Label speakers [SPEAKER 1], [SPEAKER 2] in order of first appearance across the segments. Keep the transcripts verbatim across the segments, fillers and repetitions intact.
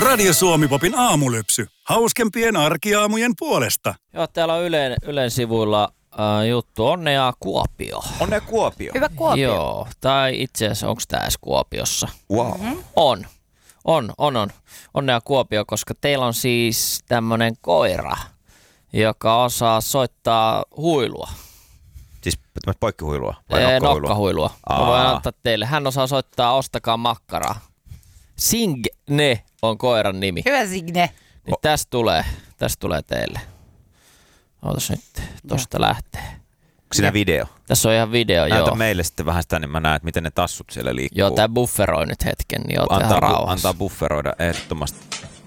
[SPEAKER 1] Radio Suomi-popin aamulypsy. Hauskempien arkiaamujen puolesta.
[SPEAKER 2] Joo, täällä on Ylen, Ylen sivuilla äh, juttu Onnea Kuopio.
[SPEAKER 3] Onnea Kuopio.
[SPEAKER 4] Hyvä Kuopio.
[SPEAKER 2] Joo, tai itse asiassa onko tää edes Kuopiossa?
[SPEAKER 3] Wow.
[SPEAKER 4] Mm-hmm.
[SPEAKER 2] On. On, on, on. Onnea Kuopio, koska teillä on siis tämmönen koira, joka osaa soittaa huilua.
[SPEAKER 3] Siis poikkihuilua vai
[SPEAKER 2] Ee,
[SPEAKER 3] nokkahuilua?
[SPEAKER 2] Nokkahuilua. Mä voin antaa teille. Hän osaa soittaa Ostakaa makkaraa. Signe on koiran nimi.
[SPEAKER 4] Hyvä Signe.
[SPEAKER 2] Niin oh. tästä tulee, tästä tulee teille. Ootas nyt, tosta no. lähtee.
[SPEAKER 3] Onko siinä video?
[SPEAKER 2] Tässä on ihan video,
[SPEAKER 3] Näytä
[SPEAKER 2] joo.
[SPEAKER 3] meille sitten vähän sitä, niin mä näen, että miten ne tassut siellä liikkuu.
[SPEAKER 2] Joo, tää bufferoi nyt hetken, niin oot
[SPEAKER 3] antaa,
[SPEAKER 2] ihan rauhassa.
[SPEAKER 3] Antaa bufferoida ehdottomasti.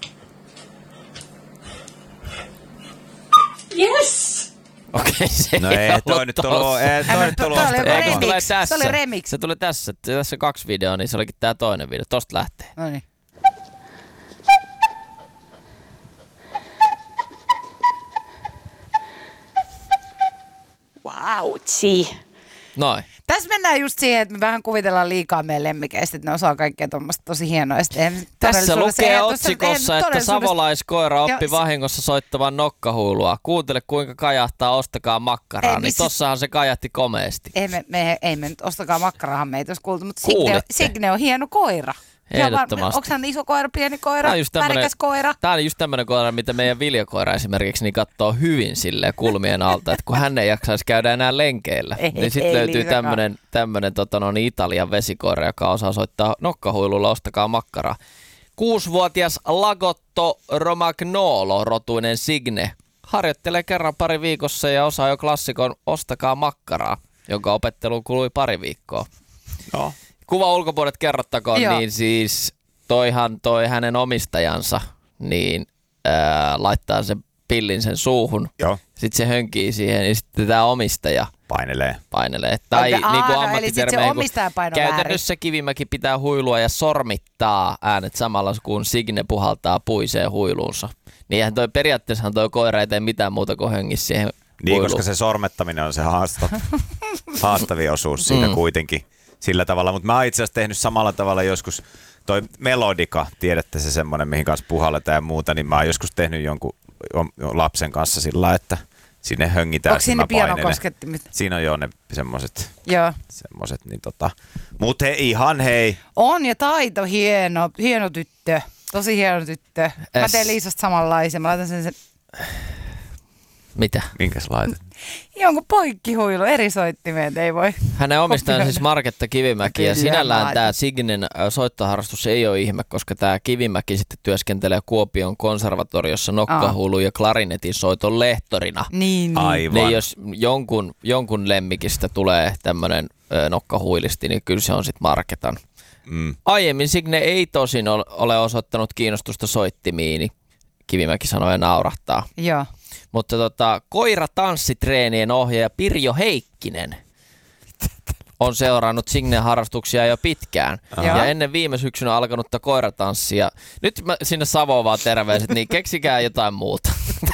[SPEAKER 4] Yes!
[SPEAKER 2] Okei, okay, se
[SPEAKER 3] no ei toi nyt tullut, ei toi nyt tullut.
[SPEAKER 2] Ei, se tulee tässä.
[SPEAKER 4] Se oli remix.
[SPEAKER 2] Se tuli tässä. Tässä on kaksi videoa, niin se olikin tää toinen video. Tosta lähtee.
[SPEAKER 4] No niin. Vautsi.
[SPEAKER 2] Noin.
[SPEAKER 4] Tässä mennään just siihen, että me vähän kuvitellaan liikaa meidän lemmikeistä, että ne osaa kaikkea tuommoista tosi hienoa.
[SPEAKER 2] Tässä lukee otsikossa, että savolaiskoira oppi
[SPEAKER 4] Joo,
[SPEAKER 2] vahingossa soittavan nokkahuilua. Kuuntele kuinka kajahtaa, ostakaa makkaraa.
[SPEAKER 4] Ei,
[SPEAKER 2] niin
[SPEAKER 4] missä...
[SPEAKER 2] tossahan se kajahti komeasti.
[SPEAKER 4] Ei me, me, ei me nyt ostakaa makkarahan meitä olisi kuultu, mutta
[SPEAKER 2] Kuulitte.
[SPEAKER 4] Signe, Signe on hieno koira.
[SPEAKER 2] Ehdottomasti.
[SPEAKER 4] Onko hän iso koira, pieni koira, värikäs koira?
[SPEAKER 2] Tämä on just tämmöinen koira, mitä meidän Viljakoira esimerkiksi niin katsoo hyvin silleen kulmien alta, että kun hän ei jaksaisi käydä enää lenkeillä,
[SPEAKER 4] ei,
[SPEAKER 2] niin sitten löytyy
[SPEAKER 4] Liisakaan.
[SPEAKER 2] tämmöinen, tämmöinen tota, no, niin Italian vesikoira, joka osaa soittaa nokkahuilulla, ostakaa makkaraa. Kuusivuotias Lagotto Romagnolo-rotuinen Signe harjoittelee kerran pari viikossa ja osaa jo klassikon ostakaa makkaraa, jonka opetteluun kului pari viikkoa.
[SPEAKER 3] No.
[SPEAKER 2] Kuva ulkopuolet kerrottakoon,
[SPEAKER 4] Joo.
[SPEAKER 2] niin siis toihan toi hänen omistajansa, niin ää, laittaa sen pillin sen suuhun.
[SPEAKER 3] Joo.
[SPEAKER 2] Sitten se hönkii siihen, ja sitten tämä omistaja
[SPEAKER 3] Painelee.
[SPEAKER 2] painelee. Tai
[SPEAKER 4] Okei,
[SPEAKER 2] niin kuin
[SPEAKER 4] aa, no, eli
[SPEAKER 2] ammattitermejä,
[SPEAKER 4] sit se
[SPEAKER 2] kun
[SPEAKER 4] omistaja painoi
[SPEAKER 2] käytännössä Kivimäki pitää huilua ja sormittaa äänet samalla, kun Signe puhaltaa puiseen huiluunsa. Niinhän toi periaatteessahan toi koira ei tee mitään muuta kuin höngisi siihen
[SPEAKER 3] Niin,
[SPEAKER 2] huiluun.
[SPEAKER 3] koska se sormettaminen on se haasta, haastavin osuus siinä
[SPEAKER 2] Mm.
[SPEAKER 3] kuitenkin sillä tavalla. Mutta mä oon itse asiassa tehnyt samalla tavalla joskus, toi melodika, tiedätte se semmoinen, mihin kanssa puhalletaan ja muuta, niin mä oon joskus tehnyt jonkun lapsen kanssa sillä, että sinne höngitään.
[SPEAKER 4] Onko siinä
[SPEAKER 3] mä painelen.
[SPEAKER 4] pianokoskettimet?
[SPEAKER 3] Siinä on jo ne semmoiset,
[SPEAKER 4] Joo.
[SPEAKER 3] semmoset, niin tota. Mut he, ihan hei.
[SPEAKER 4] On ja taito, hieno, hieno tyttö. Tosi hieno tyttö. Mä
[SPEAKER 2] Es.
[SPEAKER 4] teen Liisasta samanlaisen. Mä laitan sen, sen
[SPEAKER 2] Mitä?
[SPEAKER 3] Minkäs laitet?
[SPEAKER 4] jonkun poikkihuilu, eri soittimet, ei voi.
[SPEAKER 2] Hänen omistajansa siis
[SPEAKER 4] kopioida.
[SPEAKER 2] Marketta Kivimäki ja
[SPEAKER 4] Kyllä,
[SPEAKER 2] sinällään
[SPEAKER 4] mä
[SPEAKER 2] tämä Signen äh, soittoharrastus ei ole ihme, koska tämä Kivimäki sitten työskentelee Kuopion konservatoriossa nokkahuilun ja klarinetin soiton lehtorina.
[SPEAKER 4] Niin, niin.
[SPEAKER 3] Aivan.
[SPEAKER 2] Niin jos jonkun, jonkun lemmikistä tulee tämmöinen äh, nokkahuilisti, niin kyllä se on sitten Marketan.
[SPEAKER 3] Mm.
[SPEAKER 2] Aiemmin Signe ei tosin ol- ole osoittanut kiinnostusta soittimiin, niin Kivimäki sanoi ja naurahtaa.
[SPEAKER 4] Joo.
[SPEAKER 2] Mutta tota, koiratanssitreenien ohjaaja Pirjo Heikkinen on seurannut Signen harrastuksia jo pitkään.
[SPEAKER 4] Joo.
[SPEAKER 2] Ja ennen viime syksynä alkanutta koiratanssia. Nyt mä sinne Savoon vaan terveiset, niin keksikää jotain muuta.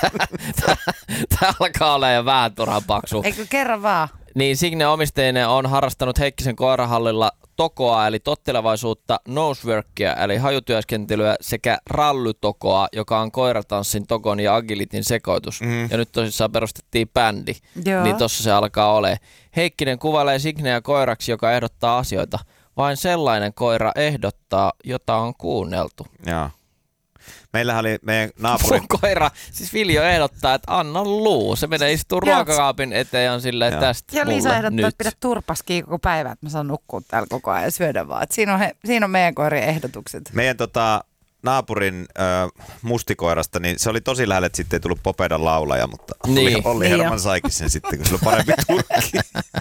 [SPEAKER 2] Tämä alkaa olla jo vähän turhan paksu.
[SPEAKER 4] Eikö kerran vaan?
[SPEAKER 2] Niin Signe omistajinen on harrastanut Heikkisen koirahallilla tokoa eli tottelevaisuutta, noseworkia eli hajutyöskentelyä sekä rallytokoa, joka on koiratanssin, tokon ja agilitin sekoitus.
[SPEAKER 3] Mm.
[SPEAKER 2] Ja nyt tosissaan perustettiin bändi,
[SPEAKER 4] Joo.
[SPEAKER 2] niin tossa se alkaa olemaan. Heikkinen kuvailee Signeä koiraksi, joka ehdottaa asioita. Vain sellainen koira ehdottaa, jota on kuunneltu.
[SPEAKER 3] Joo. Meillähän oli meidän naapurin...
[SPEAKER 2] Mun koira, siis Viljo ehdottaa, että anna luu. Se menee istuu
[SPEAKER 4] Joo.
[SPEAKER 2] ruokakaapin eteen ja on silleen
[SPEAKER 3] Joo.
[SPEAKER 2] tästä
[SPEAKER 4] Ja Liisa
[SPEAKER 2] mulle
[SPEAKER 4] ehdottaa,
[SPEAKER 2] nyt.
[SPEAKER 4] että pidä turpaskiin koko päivä, että mä saan nukkua täällä koko ajan ja syödä vaan. Et siinä, on he, siinä on meidän koirien ehdotukset.
[SPEAKER 3] Meidän tota, naapurin äh, mustikoirasta, niin se oli tosi lähellä, että sitten ei tullut Popedan laulaja, mutta
[SPEAKER 2] Niin.
[SPEAKER 3] Olli, Olli
[SPEAKER 4] Niin
[SPEAKER 3] Herman
[SPEAKER 4] jo.
[SPEAKER 3] saikin sen sitten, kun sillä on parempi turkki.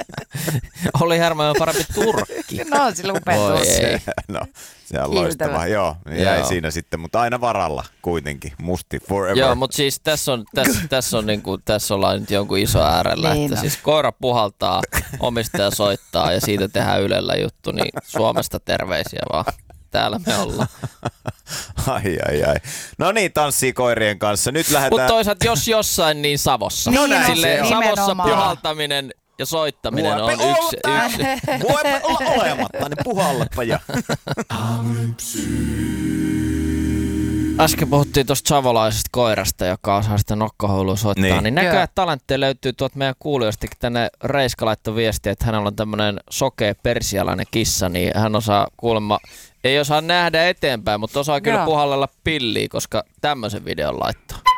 [SPEAKER 2] Oli Herman on parempi turkki.
[SPEAKER 4] No on sillä upea
[SPEAKER 2] Voi
[SPEAKER 4] tuossa.
[SPEAKER 2] ei.
[SPEAKER 3] No, se on
[SPEAKER 4] Kiiltävä.
[SPEAKER 3] loistavaa. Joo, niin jäi
[SPEAKER 2] Joo.
[SPEAKER 3] siinä sitten, mutta aina varalla kuitenkin. Musti forever.
[SPEAKER 2] Joo, mutta siis tässä on, tässä, tässä on niinku, tässä ollaan nyt jonkun iso äärellä,
[SPEAKER 4] Niin
[SPEAKER 2] että
[SPEAKER 4] on.
[SPEAKER 2] siis koira puhaltaa, omistaja soittaa ja siitä tehdään Ylellä juttu, niin Suomesta terveisiä vaan. Täällä me ollaan.
[SPEAKER 3] Ai, ai, ai. No niin, tanssii koirien kanssa. Nyt lähdetään...
[SPEAKER 2] Mutta toisaalta jos jossain, niin Savossa.
[SPEAKER 4] Niin
[SPEAKER 3] näin
[SPEAKER 2] Silleen,
[SPEAKER 3] se on.
[SPEAKER 2] Savossa
[SPEAKER 4] Nimenomaan.
[SPEAKER 2] puhaltaminen ja soittaminen on
[SPEAKER 3] Voipa
[SPEAKER 2] yksi,
[SPEAKER 3] olla-
[SPEAKER 2] yksi.
[SPEAKER 3] Voipa olla olematta, niin puhallepa ja...
[SPEAKER 2] äsken puhuttiin tuosta savolaisesta koirasta, joka osaa sitä nokkahuilua soittaa, niin, niin näköjään talentteja löytyy tuolta meidän kuulijoistakin. Tänne Reiska laittoi viestiä, että hänellä on tämmöinen sokea persialainen kissa, niin hän osaa kuulemma, ei osaa nähdä eteenpäin, mutta osaa kyllä
[SPEAKER 4] Joo.
[SPEAKER 2] puhallella pilliä, koska tämmöisen videon laittaa.